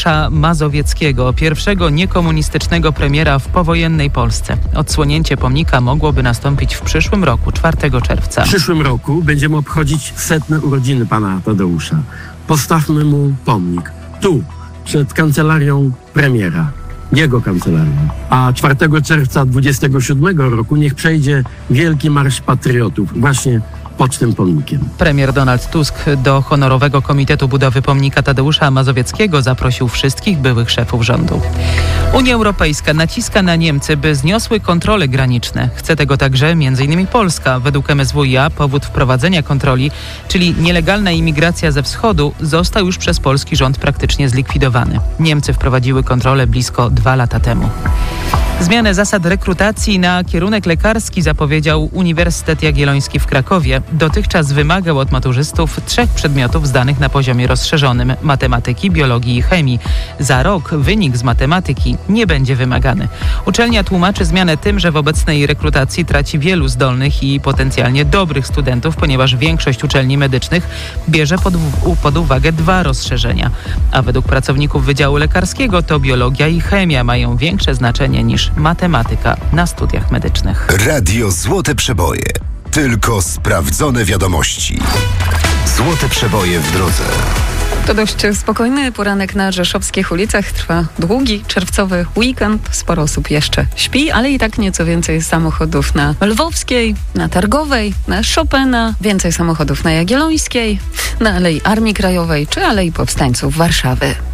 Mazowieckiego, pierwszego niekomunistycznego premiera w powojennej Polsce. Odsłonięcie pomnika mogłoby nastąpić w przyszłym roku, 4 czerwca. W przyszłym roku będziemy obchodzić 100. urodziny pana Tadeusza. Postawmy mu pomnik. Tu, przed kancelarią premiera. Jego kancelarią. A 4 czerwca 27 roku niech przejdzie Wielki Marsz Patriotów. Właśnie pod tym pomnikiem. Premier Donald Tusk do honorowego Komitetu Budowy Pomnika Tadeusza Mazowieckiego zaprosił wszystkich byłych szefów rządu. Unia Europejska naciska na Niemcy, by zniosły kontrole graniczne. Chce tego także m.in. Polska. Według MSWiA powód wprowadzenia kontroli, czyli nielegalna imigracja ze wschodu, został już przez polski rząd praktycznie zlikwidowany. Niemcy wprowadziły kontrolę blisko 2 lata temu. Zmianę zasad rekrutacji na kierunek lekarski zapowiedział Uniwersytet Jagielloński w Krakowie. Dotychczas wymagał od maturzystów 3 przedmiotów zdanych na poziomie rozszerzonym: matematyki, biologii i chemii. Za rok wynik z matematyki nie będzie wymagany. Uczelnia tłumaczy zmianę tym, że w obecnej rekrutacji traci wielu zdolnych i potencjalnie dobrych studentów, ponieważ większość uczelni medycznych bierze pod uwagę 2 rozszerzenia. A według pracowników Wydziału Lekarskiego to biologia i chemia mają większe znaczenie niż matematyka na studiach medycznych. Radio Złote Przeboje. Tylko sprawdzone wiadomości. Złote Przeboje w drodze. To dość spokojny poranek na rzeszowskich ulicach. Trwa długi czerwcowy weekend. Sporo osób jeszcze śpi, ale i tak nieco więcej samochodów na Lwowskiej, na Targowej, na Chopina, więcej samochodów na Jagiellońskiej, na Alei Armii Krajowej czy Alei Powstańców Warszawy.